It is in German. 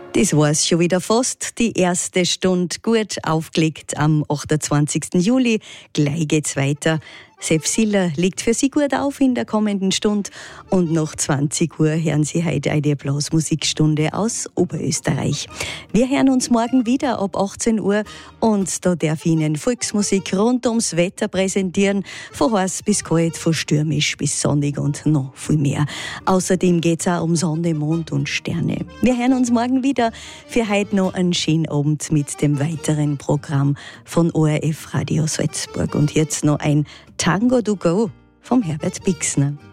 Das war's schon wieder fast. Die erste Stunde gut aufgelegt am 28. Juli. Gleich geht's weiter. Sepp Siller legt für Sie gut auf in der kommenden Stunde. Und nach 20 Uhr hören Sie heute eine Blasmusikstunde aus Oberösterreich. Wir hören uns morgen wieder ab 18 Uhr. Und da darf ich Ihnen Volksmusik rund ums Wetter präsentieren. Von heiß bis kalt, von stürmisch bis sonnig und noch viel mehr. Außerdem geht's auch um Sonne, Mond und Sterne. Wir hören uns morgen wieder. Für heute noch einen schönen Abend mit dem weiteren Programm von ORF Radio Salzburg. Und jetzt noch ein Tango to Go vom Herbert Bixner.